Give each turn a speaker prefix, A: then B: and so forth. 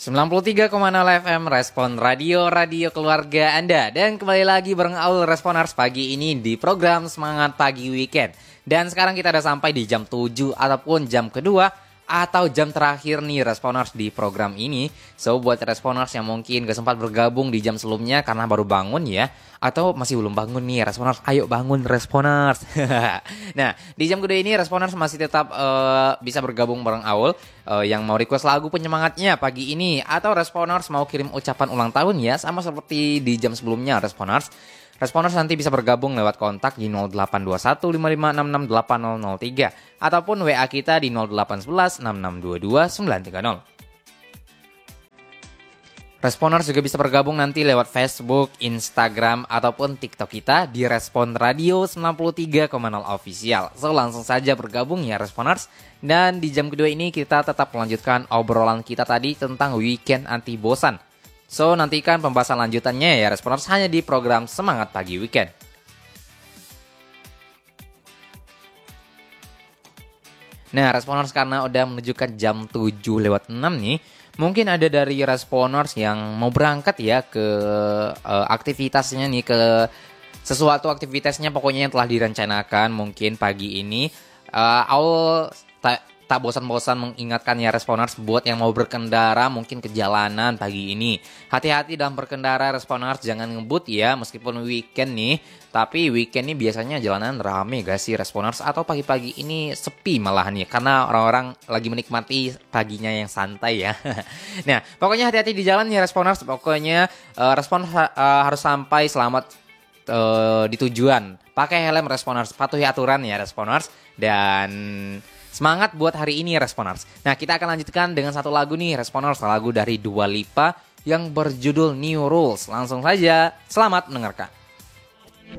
A: 93,0 FM Respon Radio keluarga Anda. Dan kembali lagi bareng Aul Responers pagi ini di program Semangat Pagi Weekend. Dan sekarang kita udah sampai di jam 7 ataupun jam kedua atau jam terakhir nih Responers di program ini. So buat Responers yang mungkin gak sempat bergabung di jam sebelumnya karena baru bangun ya, atau masih belum bangun nih Responers, ayo bangun Responers. Nah di jam kedua ini Responers masih tetap bisa bergabung bareng Aul. Yang mau request lagu penyemangatnya pagi ini, atau Responers mau kirim ucapan ulang tahun ya, sama seperti di jam sebelumnya Responers nanti bisa bergabung lewat kontak di 082155668003 ataupun WA kita di 08116622 930. Responers juga bisa bergabung nanti lewat Facebook, Instagram, ataupun TikTok kita di Respon Radio 93,0 Official. So langsung saja bergabung ya Responers. Dan di jam kedua ini kita tetap melanjutkan obrolan kita tadi tentang weekend anti bosan. So nantikan pembahasan lanjutannya ya Responers hanya di program Semangat Pagi Weekend. Nah Responers karena udah menunjukkan jam 7:06 nih, mungkin ada dari Responers yang mau berangkat ya ke aktivitasnya nih, ke sesuatu aktivitasnya pokoknya yang telah direncanakan mungkin pagi ini. Aul tak bosan-bosan mengingatkan ya Responers buat yang mau berkendara mungkin ke jalanan pagi ini. Hati-hati dalam berkendara Responers, jangan ngebut ya meskipun weekend nih. Tapi weekend nih biasanya jalanan rame gak sih Responers? Atau pagi-pagi ini sepi malahan ya karena orang-orang lagi menikmati paginya yang santai ya. Nah pokoknya hati-hati di jalan ya Responers. Pokoknya Responers harus sampai selamat di tujuan. Pakai helm Responers, patuhi aturan ya Responers. Dan semangat buat hari ini Responers. Nah kita akan lanjutkan dengan satu lagu nih Responers, lagu dari Dua Lipa yang berjudul New Rules. Langsung saja, selamat mendengarkan.